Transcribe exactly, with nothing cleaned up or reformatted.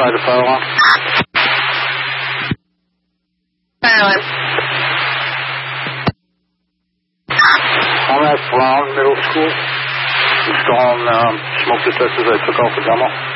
outside the fire alarm. Silence. I'm at Brown Middle School. Installing um, smoke detectors I took off the demo.